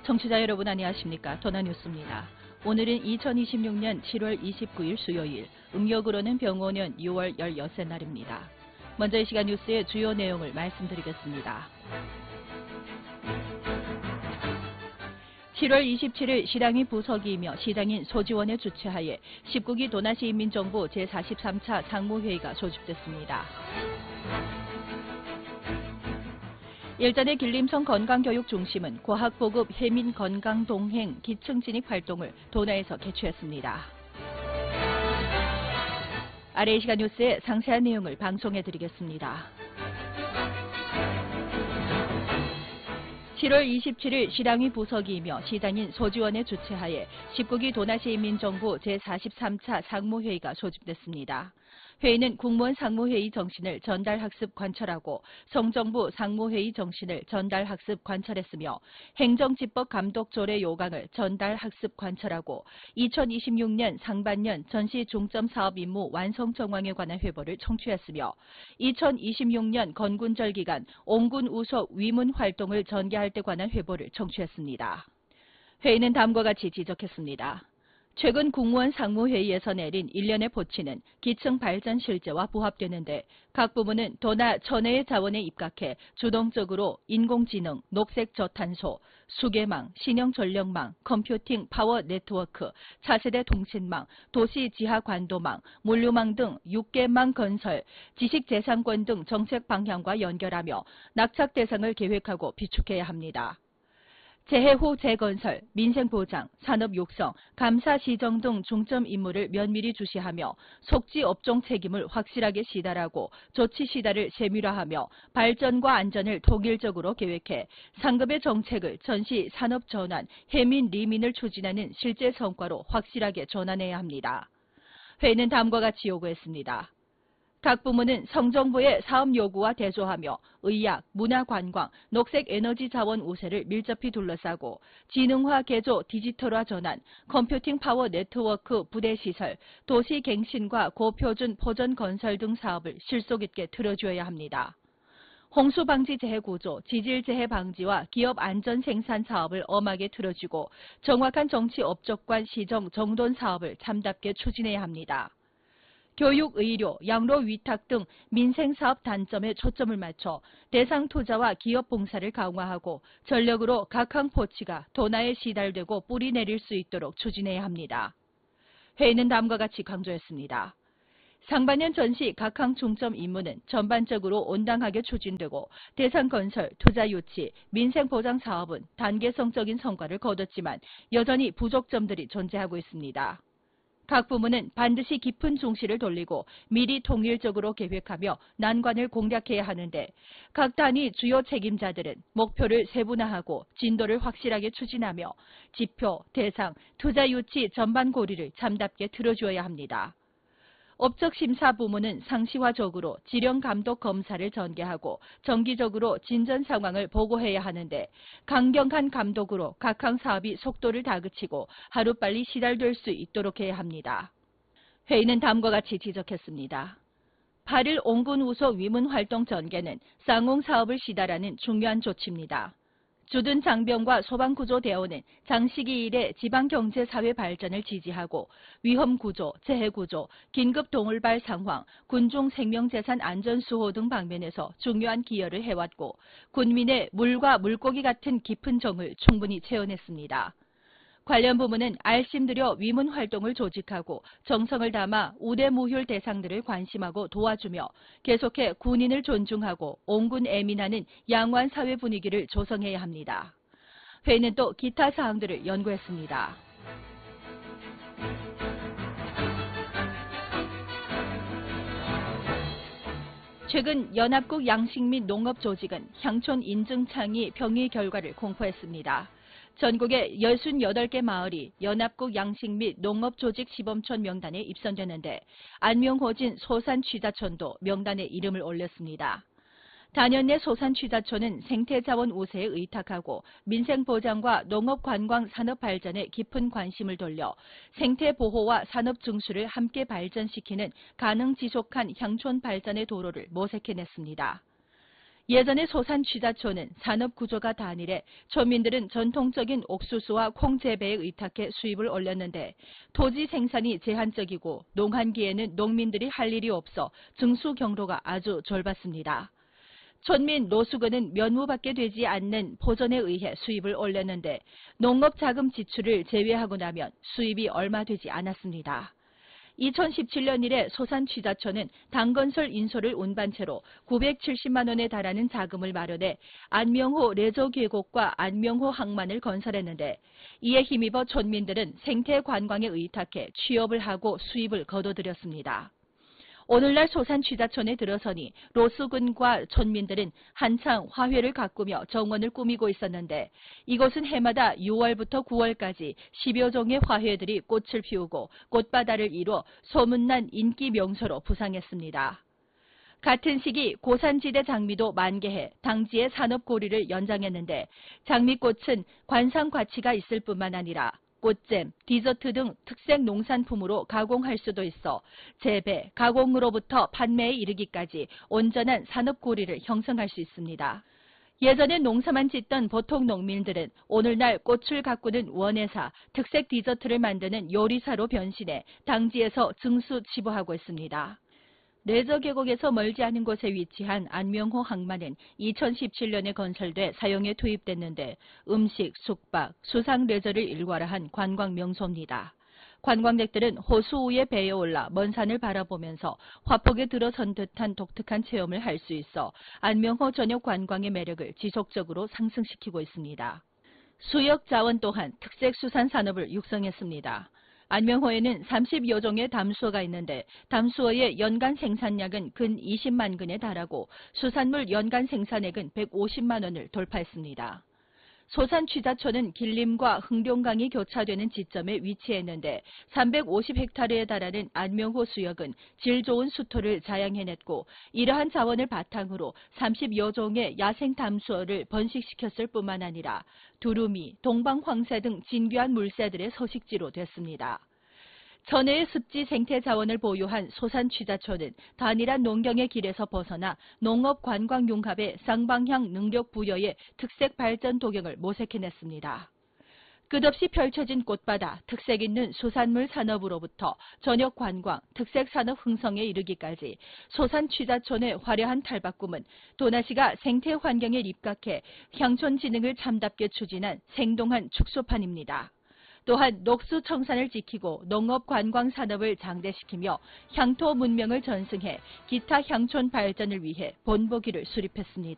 청취자 여러분 안녕하십니까? 도나뉴스입니다. 오늘은 2026년 7월 29일 수요일, 음력으로는 병오년 6월 16세 날입니다. 먼저 이 시간 뉴스의 주요 내용을 말씀드리겠습니다. 7월 27일 시당위 부서기이며 시장인 소지원의 주최하에 19기 도나시 인민정부 제43차 상무회의가 소집됐습니다. 일전에 길림성 건강교육중심은 과학보급 해민건강동행 기층진입 활동을 도나에서 개최했습니다. 아래 이 시간 뉴스의 상세한 내용을 방송해드리겠습니다. 7월 27일 시당위 부서기이며 시장인 소지원의 주최하에 19기 도나시 인민정부 제43차 상무회의가 소집됐습니다. 회의는 국무원 상무회의 정신을 전달학습 관철하고 성정부 상무회의 정신을 전달학습 관철했으며 행정집법 감독조례 요강을 전달학습 관철하고 2026년 상반년 전시 중점 사업 임무 완성 정황에 관한 회보를 청취했으며 2026년 건군절 기간 온군 우소 위문 활동을 전개할 때 관한 회보를 청취했습니다. 회의는 다음과 같이 지적했습니다. 최근 국무원 상무회의에서 내린 일련의 보치는 기층 발전 실제와 부합되는데 각 부문은 도나 천혜의 자원에 입각해 주동적으로 인공지능, 녹색 저탄소, 수계망, 신형 전력망, 컴퓨팅 파워 네트워크, 차세대 통신망, 도시 지하 관도망, 물류망 등 6개망 건설, 지식재산권 등 정책 방향과 연결하며 낙착 대상을 계획하고 비축해야 합니다. 재해 후 재건설, 민생보장, 산업 육성, 감사 시정 등 중점 임무를 면밀히 주시하며 속지 업종 책임을 확실하게 시달하고 조치 시달을 세밀화하며 발전과 안전을 통일적으로 계획해 상급의 정책을 전시 산업 전환, 해민 리민을 추진하는 실제 성과로 확실하게 전환해야 합니다. 회의는 다음과 같이 요구했습니다. 각 부문은 성정부의 사업 요구와 대조하며 의학, 문화관광, 녹색 에너지 자원 우세를 밀접히 둘러싸고 지능화 개조 디지털화 전환, 컴퓨팅 파워 네트워크 부대 시설, 도시 갱신과 고표준 포전 건설 등 사업을 실속 있게 틀어주어야 합니다. 홍수 방지 재해 구조, 지질 재해 방지와 기업 안전 생산 사업을 엄하게 틀어주고 정확한 정치 업적관 시정 정돈 사업을 참답게 추진해야 합니다. 교육, 의료, 양로 위탁 등 민생사업 단점에 초점을 맞춰 대상 투자와 기업 봉사를 강화하고 전력으로 각항 포치가 도나에 시달되고 뿌리 내릴 수 있도록 추진해야 합니다. 회의는 다음과 같이 강조했습니다. 상반년 전시 각항 중점 임무는 전반적으로 온당하게 추진되고 대상 건설, 투자 유치, 민생 보장 사업은 단계성적인 성과를 거뒀지만 여전히 부족점들이 존재하고 있습니다. 각 부문은 반드시 깊은 중시를 돌리고 미리 통일적으로 계획하며 난관을 공략해야 하는데 각 단위 주요 책임자들은 목표를 세분화하고 진도를 확실하게 추진하며 지표, 대상, 투자 유치 전반 고리를 참답게 틀어주어야 합니다. 업적심사 부문은 상시화적으로 지령감독 검사를 전개하고 정기적으로 진전 상황을 보고해야 하는데 강경한 감독으로 각항 사업이 속도를 다그치고 하루빨리 시달될 수 있도록 해야 합니다. 회의는 다음과 같이 지적했습니다. 8일 온군 우소 위문 활동 전개는 쌍용 사업을 시달하는 중요한 조치입니다. 주둔 장병과 소방구조대원은 장시기 이래 지방경제사회 발전을 지지하고 위험구조, 재해구조, 긴급동울발 상황, 군중 생명재산 안전수호 등 방면에서 중요한 기여를 해왔고 군민의 물과 물고기 같은 깊은 정을 충분히 체험했습니다. 관련 부문은 알심들여 위문 활동을 조직하고 정성을 담아 우대무휴 대상들을 관심하고 도와주며 계속해 군인을 존중하고 온군 애민하는 양호한 사회 분위기를 조성해야 합니다. 회의는 또 기타 사항들을 연구했습니다. 최근 연합국 양식 및 농업조직은 향촌 인증 창의 평의 결과를 공포했습니다. 전국의 68개 마을이 연합국 양식 및 농업조직 시범촌 명단에 입선되는데 안명호진 소산취자촌도 명단에 이름을 올렸습니다. 단연 내 소산취자촌은 생태자원 우세에 의탁하고 민생보장과 농업관광 산업 발전에 깊은 관심을 돌려 생태보호와 산업 증수를 함께 발전시키는 가능 지속한 향촌 발전의 도로를 모색해냈습니다. 예전의 소산취자촌은 산업 구조가 단일해 촌민들은 전통적인 옥수수와 콩 재배에 의탁해 수입을 올렸는데 토지 생산이 제한적이고 농한기에는 농민들이 할 일이 없어 증수 경로가 아주 좁았습니다. 촌민 노수근은 면무받게 되지 않는 보전에 의해 수입을 올렸는데 농업 자금 지출을 제외하고 나면 수입이 얼마 되지 않았습니다. 2017년 이래 소산취자촌은 당건설 인소를 운반채로 970만 원에 달하는 자금을 마련해 안명호 레저 계곡과 안명호 항만을 건설했는데 이에 힘입어 촌민들은 생태 관광에 의탁해 취업을 하고 수입을 거둬들였습니다. 오늘날 소산취자촌에 들어서니 로수군과 촌민들은 한창 화훼를 가꾸며 정원을 꾸미고 있었는데 이곳은 해마다 6월부터 9월까지 10여 종의 화훼들이 꽃을 피우고 꽃바다를 이뤄 소문난 인기 명소로 부상했습니다. 같은 시기 고산지대 장미도 만개해 당지의 산업고리를 연장했는데 장미꽃은 관상 가치가 있을 뿐만 아니라 꽃잼, 디저트 등 특색 농산품으로 가공할 수도 있어 재배, 가공으로부터 판매에 이르기까지 온전한 산업고리를 형성할 수 있습니다. 예전에 농사만 짓던 보통 농민들은 오늘날 꽃을 가꾸는 원예사, 특색 디저트를 만드는 요리사로 변신해 당지에서 증수지부하고 있습니다. 레저 계곡에서 멀지 않은 곳에 위치한 안명호 항만은 2017년에 건설돼 사용에 투입됐는데 음식, 숙박, 수상 레저를 일괄화한 관광 명소입니다. 관광객들은 호수 위에 배에 올라 먼 산을 바라보면서 화폭에 들어선 듯한 독특한 체험을 할 수 있어 안명호 전역 관광의 매력을 지속적으로 상승시키고 있습니다. 수역 자원 또한 특색 수산 산업을 육성했습니다. 안명호에는 30여 종의 담수어가 있는데 담수어의 연간 생산량은 근 20만 근에 달하고 수산물 연간 생산액은 150만 원을 돌파했습니다. 소산취자촌은 길림과 흥룡강이 교차되는 지점에 위치했는데 350헥타르에 달하는 안명호 수역은 질 좋은 수토를 자양해냈고 이러한 자원을 바탕으로 30여 종의 야생 담수어를 번식시켰을 뿐만 아니라 두루미, 동방황새 등 진귀한 물새들의 서식지로 됐습니다. 전해의 습지 생태 자원을 보유한 소산취자촌은 단일한 농경의 길에서 벗어나 농업 관광 융합의 쌍방향 능력 부여의 특색 발전 도경을 모색해냈습니다. 끝없이 펼쳐진 꽃바다, 특색 있는 수산물 산업으로부터 전역 관광, 특색 산업 흥성에 이르기까지 소산취자촌의 화려한 탈바꿈은 도나시가 생태 환경에 입각해 향촌 진흥을 참답게 추진한 생동한 축소판입니다. 또한 녹수 청산을 지키고 농업 관광 산업을 장대시키며 향토 문명을 전승해 기타 향촌 발전을 위해 본보기를 수립했습니다.